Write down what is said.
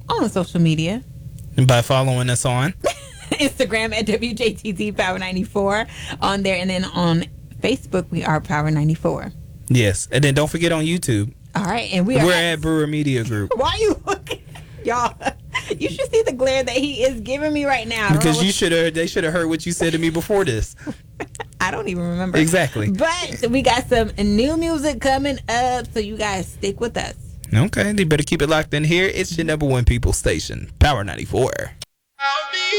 on social media. And by following us on Instagram at WJTT Power 94 on there. And then on Facebook, we are Power 94. Yes. And then don't forget on YouTube. All right. And we're at Brewer Media Group. Why are you looking? Y'all, you should see the glare that he is giving me right now. Because they should have heard what you said to me before this. I don't even remember. Exactly. But we got some new music coming up, so you guys stick with us. Okay, they better keep it locked in here. It's your number one people station, Power 94.